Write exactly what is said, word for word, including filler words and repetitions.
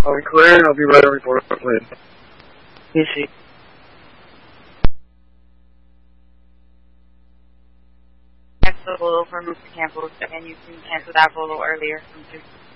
I'll be clear and I'll be right on report later. You see. Next photo for Mister Campos, and you can cancel that photo earlier from two.